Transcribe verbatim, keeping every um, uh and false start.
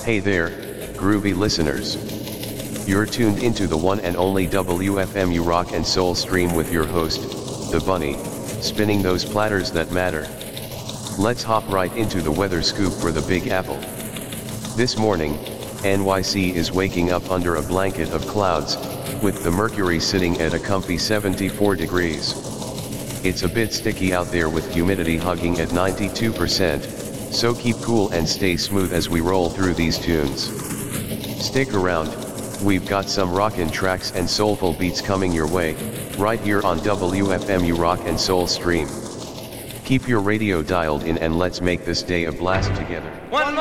Hey there, groovy listeners. You're tuned into the one and only W F M U Rock and Soul stream with your host, The Bunny, spinning those platters that matter. Let's hop right into the weather scoop for the Big Apple. This morning, N Y C is waking up under a blanket of clouds, with the mercury sitting at a comfy seventy-four degrees. It's a bit sticky out there with humidity hugging at ninety-two percent, so keep cool and stay smooth as we roll through these tunes. Stick around, we've got some rockin' tracks and soulful beats coming your way, right here on W F M U Rock and Soul stream. Keep your radio dialed in and let's make this day a blast together. One